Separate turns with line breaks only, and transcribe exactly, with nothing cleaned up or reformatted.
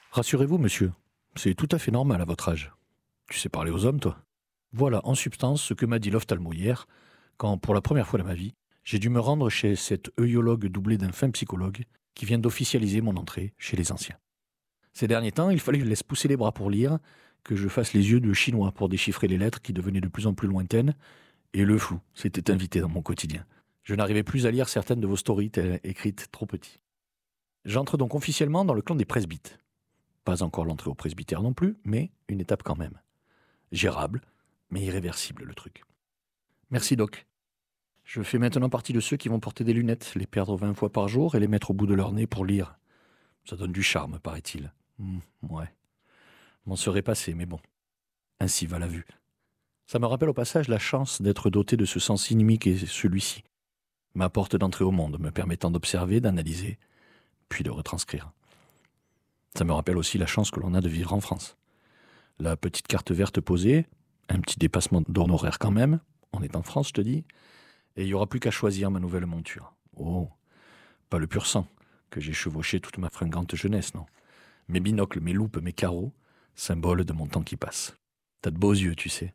Rassurez-vous, monsieur, c'est tout à fait normal à votre âge. Tu sais parler aux hommes, toi? Voilà, en substance, ce que m'a dit l'ophtalmo hier, quand, pour la première fois de ma vie, j'ai dû me rendre chez cet œillologue doublé d'un fin psychologue qui vient d'officialiser mon entrée chez les anciens. Ces derniers temps, il fallait que je laisse pousser les bras pour lire, que je fasse les yeux de chinois pour déchiffrer les lettres qui devenaient de plus en plus lointaines, et le flou s'était invité dans mon quotidien. Je n'arrivais plus à lire certaines de vos stories telles écrites trop petit. J'entre donc officiellement dans le clan des presbytes. Pas encore l'entrée au presbytère non plus, mais une étape quand même. Gérable, mais irréversible le truc. Merci Doc. Je fais maintenant partie de ceux qui vont porter des lunettes, les perdre vingt fois par jour et les mettre au bout de leur nez pour lire. Ça donne du charme, paraît-il. Mmh, ouais. M'en serait passé, mais bon. Ainsi va la vue. Ça me rappelle au passage la chance d'être doté de ce sens inimique et celui-ci. Ma porte d'entrée au monde, me permettant d'observer, d'analyser, puis de retranscrire. Ça me rappelle aussi la chance que l'on a de vivre en France. La petite carte verte posée, un petit dépassement d'honoraires quand même, on est en France, je te dis, et il n'y aura plus qu'à choisir ma nouvelle monture. Oh, pas le pur sang, que j'ai chevauché toute ma fringante jeunesse, non. Mes binocles, mes loupes, mes carreaux, symbole de mon temps qui passe. T'as de beaux yeux, tu sais.